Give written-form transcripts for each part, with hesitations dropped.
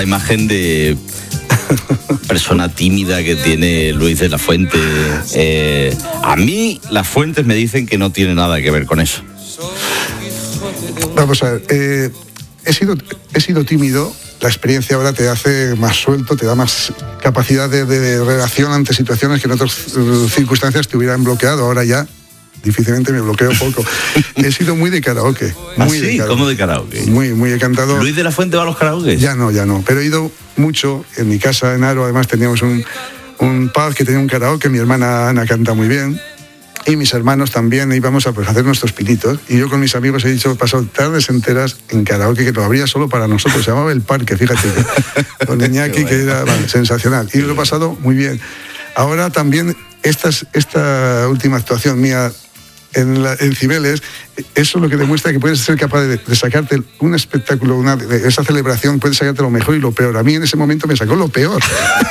La imagen de persona tímida que tiene Luis de la Fuente. A mí las fuentes me dicen que no tiene nada que ver con eso. Vamos a ver, he sido tímido. La experiencia ahora te hace más suelto, te da más capacidad de relación ante situaciones que en otras circunstancias te hubieran bloqueado. Ahora ya difícilmente me bloqueo poco. He sido muy de karaoke. Muy ¿Ah, sí? ¿Cómo de karaoke? Muy he cantado. ¿Luis de la Fuente va a los karaoke? Ya no. Pero he ido mucho. En mi casa, en Aro, además teníamos un pub que tenía un karaoke. Mi hermana Ana canta muy bien. Y mis hermanos también íbamos a hacer nuestros pinitos. Y yo con mis amigos he pasado tardes enteras en karaoke, que lo abría solo para nosotros. Se llamaba El Parque, fíjate. Con Iñaki, que era sensacional. Y lo he pasado muy bien. Ahora también, esta última actuación mía en Cibeles, eso es lo que demuestra que puedes ser capaz de sacarte un espectáculo, esa celebración, puedes sacarte lo mejor y lo peor. A mí en ese momento me sacó lo peor,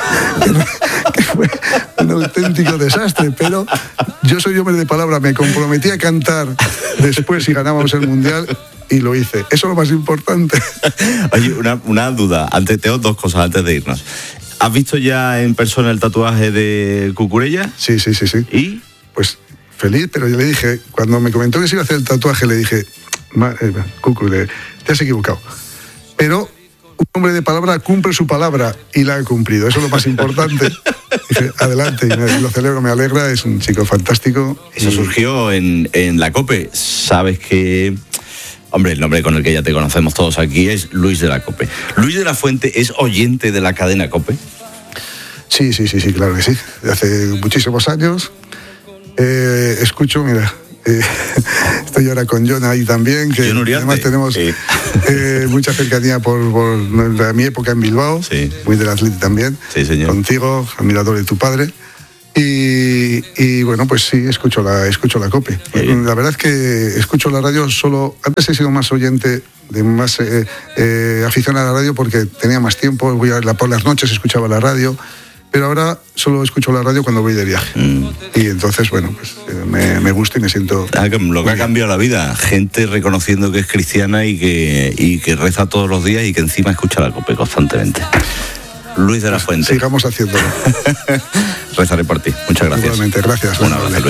que fue un auténtico desastre, pero yo soy hombre de palabra, me comprometí a cantar después si ganábamos el Mundial y lo hice. Eso es lo más importante. Oye, una duda, tengo dos cosas antes de irnos. ¿Has visto ya en persona el tatuaje de Cucurella? Sí. ¿Y? Pues feliz, pero yo le dije, cuando me comentó que se iba a hacer el tatuaje, le dije, Cucu, te has equivocado. Pero un hombre de palabra cumple su palabra y la ha cumplido. Eso es lo más importante. Dije, adelante, y lo celebro, me alegra, es un chico fantástico. Eso surgió en la COPE. Sabes que, hombre, el nombre con el que ya te conocemos todos aquí es Luis de la COPE. ¿Luis de la Fuente es oyente de la cadena COPE? Sí, claro que sí. De hace muchísimos años. Escucho, mira, estoy ahora con John ahí también, que además tenemos mucha cercanía por mi época en Bilbao, muy del Atleti también, contigo, admirador de tu padre. Y bueno, pues sí, escucho la COPE. La verdad es que escucho la radio solo. Antes he sido más oyente, más aficionado a la radio porque tenía más tiempo. Por las noches escuchaba la radio. Pero ahora solo escucho la radio cuando voy de viaje. Y entonces, bueno, pues me gusta y me siento... Lo que ha cambiado la vida. Gente reconociendo que es cristiana y que reza todos los días y que encima escucha la COPE constantemente. Luis de la Fuente. Sigamos haciéndolo. Rezaré por ti. Muchas gracias. Igualmente, gracias. Un abrazo, Luis.